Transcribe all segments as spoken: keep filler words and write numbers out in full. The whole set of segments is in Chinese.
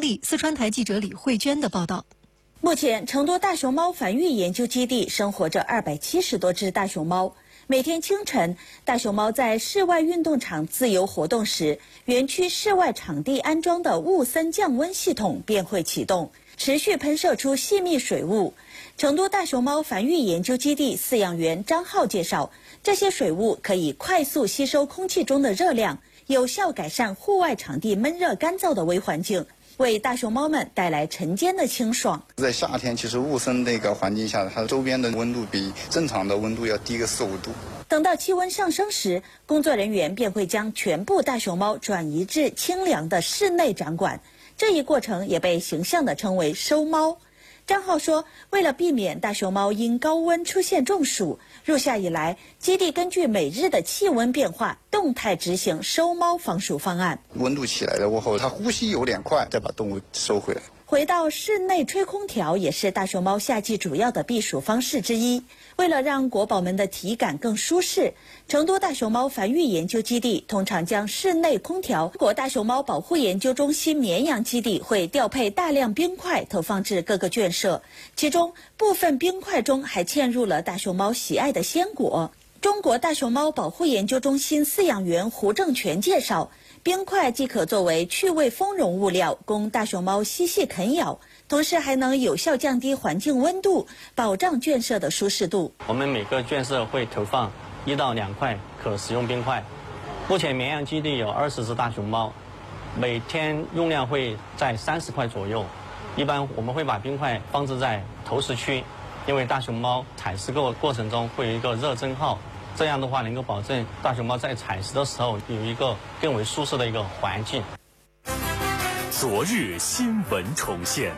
丽，四川台记者李慧娟的报道。 目前，成都大熊猫繁育研究基地生活着二百七十多只大熊猫。每天清晨，大熊猫在室外运动场自由活动时，园区室外场地安装的雾森降温系统便会启动，持续喷射出细密水雾。成都大熊猫繁育研究基地饲养员张浩介绍，这些水雾可以快速吸收空气中的热量，有效改善户外场地闷热干燥的微环境，为大熊猫们带来晨间的清爽。 在夏天，其实雾森那个环境下，它周边的温度比正常的温度要低个四五度。 等到气温上升时，工作人员便会将全部大熊猫转移至清凉的室内展馆，这一过程也被形象地称为收猫。张浩说，为了避免大熊猫因高温出现中暑，入夏以来，基地根据每日的气温变化，动态执行收猫防暑方案。 温度起来了过后，它呼吸有点快，再把动物收回来。 回到室内吹空调也是大熊猫夏季主要的避暑方式之一。为了让国宝们的体感更舒适，成都大熊猫繁育研究基地通常将室内空调。国大熊猫保护研究中心绵阳基地会调配大量冰块投放至各个圈舍，其中部分冰块中还嵌入了大熊猫喜爱的鲜果。中国大熊猫保护研究中心饲养员胡正全介绍，冰块既可作为趣味丰容物料，供大熊猫嬉戏啃咬，同时还能有效降低环境温度，保障圈舍的舒适度。 我们每个圈舍会投放一到两块可食用冰块。目前绵阳基地有二十只大熊猫，每天用量会在三十块左右。一般我们会把冰块放置在投食区，因为大熊猫采食过过程中会有一个热蒸耗。这样的话，能够保证大熊猫在采食的时候有一个更为舒适的一个环境。 昨日新闻重现。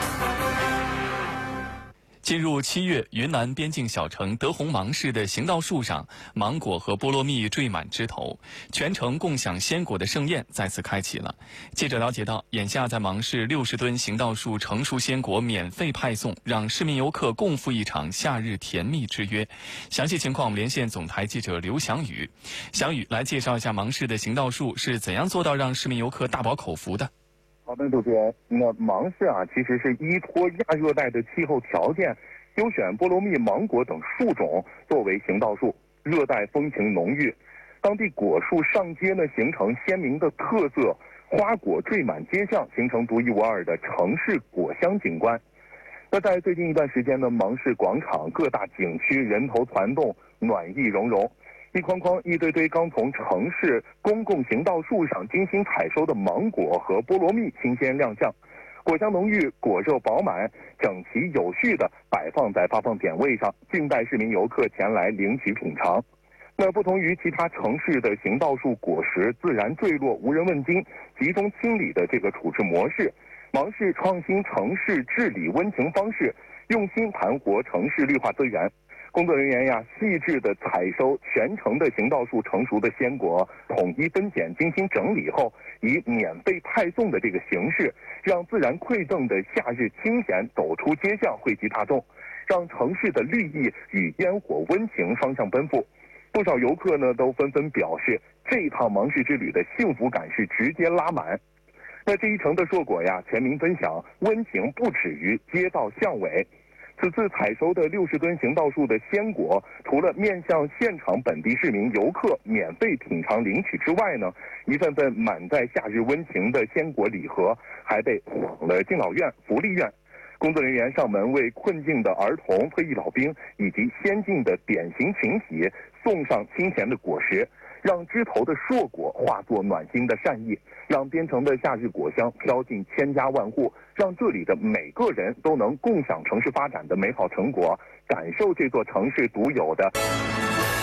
进入七月，云南边境小城德宏芒市的行道树上，芒果和菠萝蜜缀满枝头，全城共享鲜果的盛宴再次开启了。记者了解到，眼下在芒市六十吨行道树成熟鲜果免费派送，让市民游客共赴一场夏日甜蜜之约。详细情况，我们连线总台记者刘翔宇。翔宇来介绍一下芒市的行道树是怎样做到让市民游客大饱口福的。 好的，主持人，那芒市啊，其实是依托亚热带的气候条件，优选菠萝蜜、芒果等树种作为行道树，热带风情浓郁。当地果树上街呢，形成鲜明的特色，花果缀满街巷，形成独一无二的城市果香景观。那在最近一段时间呢，芒市广场各大景区人头攒动，暖意融融。一筐筐、一堆堆刚从城市公共行道树上精心采收的芒果和菠萝蜜新鲜亮相，果香浓郁，果肉饱满，整齐有序地摆放在发放点位上，静待市民游客前来领取品尝。那不同于其他城市的行道树果实自然坠落、无人问津、集中清理的这个处置模式，芒市创新城市治理温情方式，用心盘活城市绿化资源。工作人员呀，细致地采收全城的行道树成熟的鲜果，统一分拣、精心整理后，以免费派送的这个形式，让自然馈赠的夏日清闲走出街巷，惠及大众，让城市的绿意与烟火温情双向奔赴。不少游客呢都纷纷表示，这一趟芒市之旅的幸福感是直接拉满。那这一程的硕果呀，全民分享，温情不止于街道巷尾。此次采收的六十吨行道树的鲜果，除了面向现场本地市民游客免费品尝领取之外呢，一份份满载夏日温情的鲜果礼盒还被晃了敬老院、福利院。工作人员上门为困境的儿童、退役老兵以及先进的典型群体送上清甜的果实，让枝头的硕果化作暖心的善意，让边城的夏日果香飘进千家万户，让这里的每个人都能共享城市发展的美好成果，感受这座城市独有的